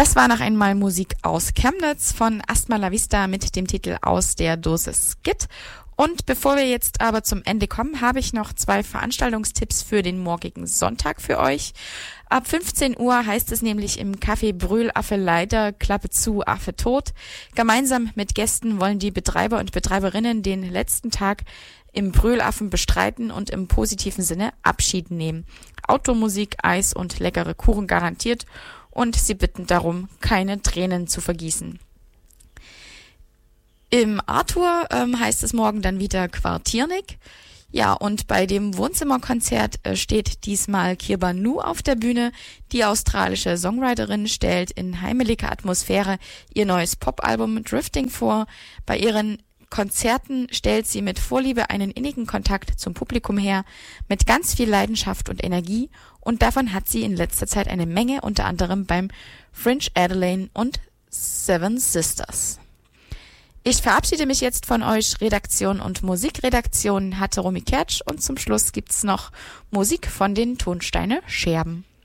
Das war noch einmal Musik aus Chemnitz von Asthma La Vista mit dem Titel Aus der Dose Skit. Und bevor wir jetzt aber zum Ende kommen, habe ich noch 2 Veranstaltungstipps für den morgigen Sonntag für euch. Ab 15 Uhr heißt es nämlich im Café Brühl Affe leider, Klappe zu, Affe tot. Gemeinsam mit Gästen wollen die Betreiber und Betreiberinnen den letzten Tag im Brühlaffen bestreiten und im positiven Sinne Abschied nehmen. Automusik, Eis und leckere Kuchen garantiert und sie bitten darum, keine Tränen zu vergießen. Im Arthur heißt es morgen dann wieder Quartiernik. Ja, und bei dem Wohnzimmerkonzert steht diesmal Kirba Nu auf der Bühne. Die australische Songwriterin stellt in heimeliger Atmosphäre ihr neues Popalbum Drifting vor. Bei ihren Konzerten stellt sie mit Vorliebe einen innigen Kontakt zum Publikum her, mit ganz viel Leidenschaft und Energie, und davon hat sie in letzter Zeit eine Menge, unter anderem beim Fringe Adelaide und Seven Sisters. Ich verabschiede mich jetzt von euch. Redaktion und Musikredaktion hatte Romy Kertsch und zum Schluss gibt's noch Musik von den Tonsteine Scherben.